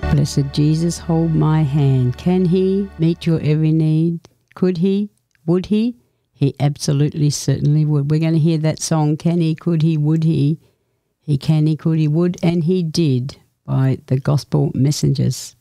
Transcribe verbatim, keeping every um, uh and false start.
Blessed Jesus, hold my hand. Can he meet your every need? Could he? Would he? He absolutely certainly would. We're going to hear that song, Can He, Could He, Would He? He can, he could, he would, and he did, by the Gospel Messengers.